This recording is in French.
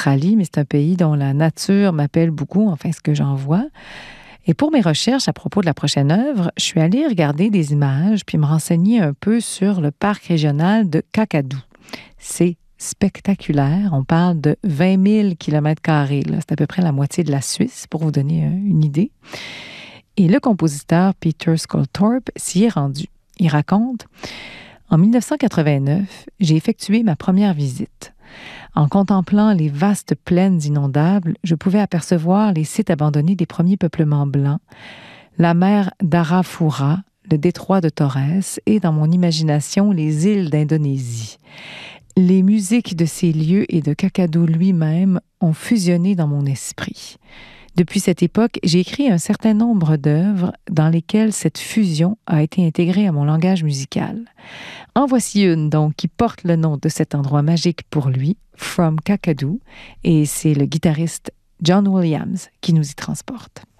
l'Australie, mais c'est un pays dont la nature m'appelle beaucoup, enfin ce que j'en vois. Et pour mes recherches à propos de la prochaine œuvre, je suis allée regarder des images puis me renseigner un peu sur le parc régional de Kakadu. C'est spectaculaire. On parle de 20 000 km². C'est à peu près la moitié de la Suisse, pour vous donner une idée. Et le compositeur Peter Sculthorpe s'y est rendu. Il raconte: en 1989, j'ai effectué ma première visite. En contemplant les vastes plaines inondables, je pouvais apercevoir les sites abandonnés des premiers peuplements blancs, la mer d'Arafura, le détroit de Torres et, dans mon imagination, les îles d'Indonésie. Les musiques de ces lieux et de Kakadu lui-même ont fusionné dans mon esprit. Depuis cette époque, j'ai écrit un certain nombre d'œuvres dans lesquelles cette fusion a été intégrée à mon langage musical. En voici une, donc, qui porte le nom de cet endroit magique pour lui, From Kakadu, et c'est le guitariste John Williams qui nous y transporte.